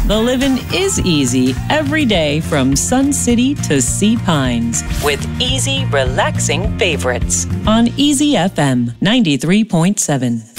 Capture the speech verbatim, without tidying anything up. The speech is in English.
The living is easy every day from Sun City to Sea Pines with easy, relaxing favorites on Easy F M ninety-three point seven.